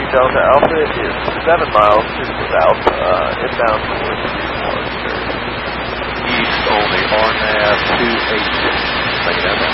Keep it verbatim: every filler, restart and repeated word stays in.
Delta Alpha is seven miles to the south, uh, inbound towards Fremont. East only, R N A V two eight six. Take it out.